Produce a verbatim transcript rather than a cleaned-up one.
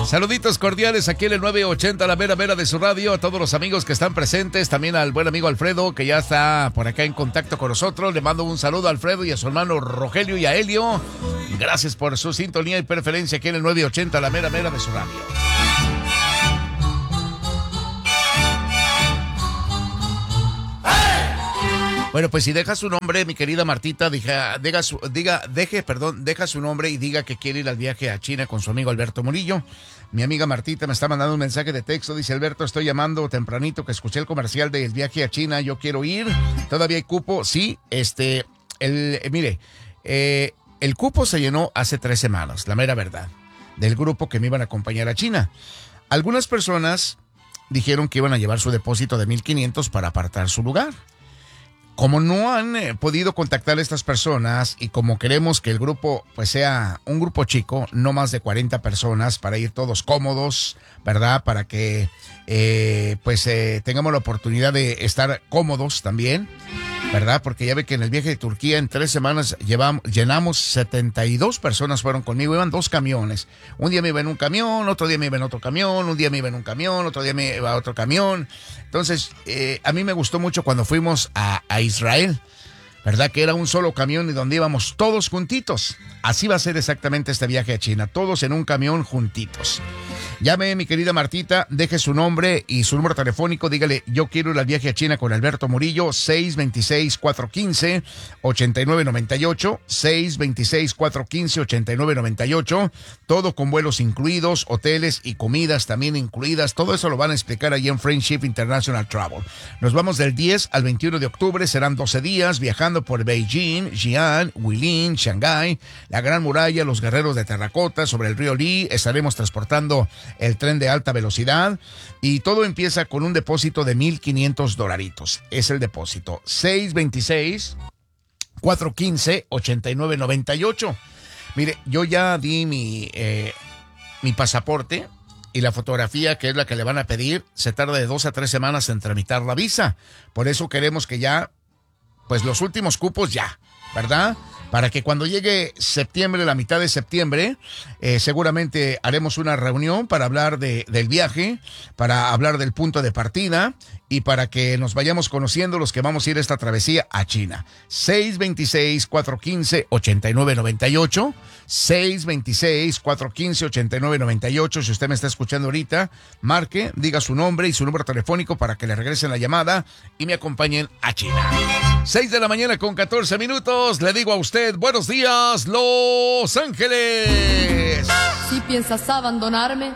Saluditos cordiales aquí en el nueve ochenta, la mera mera de su radio, a todos los amigos que están presentes, también al buen amigo Alfredo, que ya está por acá en contacto con nosotros. Le mando un saludo a Alfredo y a su hermano Rogelio y a Helio. Gracias por su sintonía y preferencia aquí en el nueve ochenta, la mera mera de su radio. Bueno, pues si deja su nombre, mi querida Martita, diga, diga, su, diga, deje, perdón, deja su nombre y diga que quiere ir al viaje a China con su amigo Alberto Murillo. Mi amiga Martita me está mandando un mensaje de texto, dice: Alberto, estoy llamando tempranito que escuché el comercial del viaje a China, yo quiero ir, todavía hay cupo, sí, este, el, eh, mire, eh, el cupo se llenó hace tres semanas, la mera verdad, del grupo que me iban a acompañar a China. Algunas personas dijeron que iban a llevar su depósito de mil quinientos para apartar su lugar. Como no han eh, podido contactar a estas personas y como queremos que el grupo pues sea un grupo chico, no más de cuarenta personas, para ir todos cómodos, ¿verdad? Para que eh, pues eh, tengamos la oportunidad de estar cómodos también, ¿verdad? Porque ya ve que en el viaje de Turquía en tres semanas llevamos, llenamos setenta y dos personas fueron conmigo, iban dos camiones. Un día me iba en un camión, otro día me iba en otro camión, un día me iba en un camión, otro día me iba a otro camión. Entonces, eh, a mí me gustó mucho cuando fuimos a, a Israel, ¿verdad? Que era un solo camión y donde íbamos todos juntitos. Así va a ser exactamente este viaje a China, todos en un camión juntitos. Llame, mi querida Martita, deje su nombre y su número telefónico, dígale: yo quiero ir al viaje a China con Alberto Murillo, seis dos seis, cuatro uno cinco, ocho nueve nueve ocho, seis dos seis, cuatro uno cinco, ocho nueve nueve ocho, todo con vuelos incluidos, hoteles y comidas también incluidas, todo eso lo van a explicar allí en Friendship International Travel. Nos vamos del diez al veintiuno de octubre, serán doce días viajando por Beijing, Xi'an, Huilin, Shanghái, la Gran Muralla, los Guerreros de Terracota, sobre el río Li, estaremos transportando el tren de alta velocidad y todo empieza con un depósito de mil quinientos dolaritos. Es el depósito. seis dos seis, cuatro uno cinco, ocho nueve nueve ocho. Mire, yo ya di mi, eh, mi pasaporte y la fotografía, que es la que le van a pedir, se tarda de dos a tres semanas en tramitar la visa. Por eso queremos que ya, pues los últimos cupos ya, ¿verdad? Para que cuando llegue septiembre, la mitad de septiembre, eh, seguramente haremos una reunión para hablar de, del viaje, para hablar del punto de partida y para que nos vayamos conociendo los que vamos a ir a esta travesía a China. seis dos seis, cuatro uno cinco, ocho nueve nueve ocho, seis dos seis, cuatro uno cinco, ocho nueve nueve ocho. Si usted me está escuchando ahorita, marque, diga su nombre y su número telefónico para que le regresen la llamada y me acompañen a China. seis de la mañana con catorce minutos. Le digo a usted, buenos días, Los Ángeles. Si piensas abandonarme,